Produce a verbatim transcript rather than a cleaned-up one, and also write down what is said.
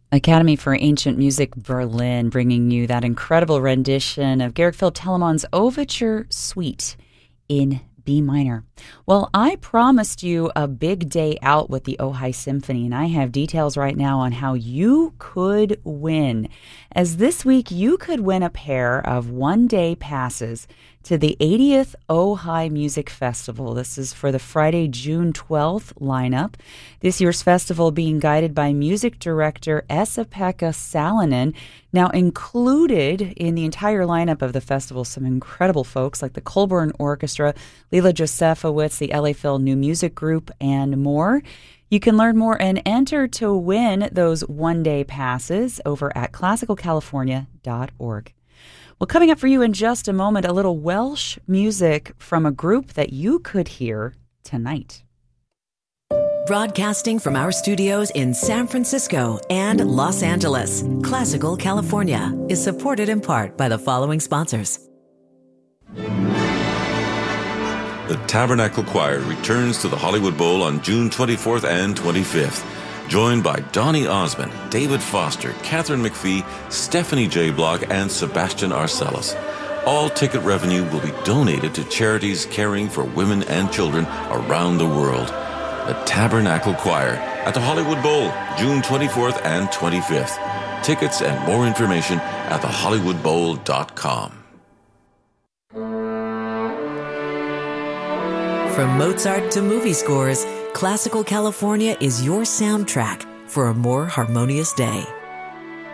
Academy for Ancient Music Berlin, bringing you that incredible rendition of Georg Philipp Telemann's Overture Suite in B minor. Well, I promised you a big day out with the Ojai Symphony, and I have details right now on how you could win. As this week, you could win a pair of one-day passes to the eightieth Ojai Music Festival. This is for the Friday, June twelfth lineup. This year's festival being guided by music director Esa-Pekka Salonen. Now, included in the entire lineup of the festival, some incredible folks like the Colburn Orchestra, Lila Josefowitz, the L A Phil New Music Group, and more. You can learn more and enter to win those one-day passes over at classical california dot org. Well, coming up for you in just a moment, a little Welsh music from a group that you could hear tonight. Broadcasting from our studios in San Francisco and Los Angeles, Classical California is supported in part by the following sponsors. The Tabernacle Choir returns to the Hollywood Bowl on June twenty-fourth and twenty-fifth. Joined by Donny Osmond, David Foster, Catherine McPhee, Stephanie J. Block, and Sebastian Arcellus. All ticket revenue will be donated to charities caring for women and children around the world. The Tabernacle Choir at the Hollywood Bowl, June twenty-fourth and twenty-fifth. Tickets and more information at the hollywood bowl dot com. From Mozart to movie scores, Classical California is your soundtrack for a more harmonious day.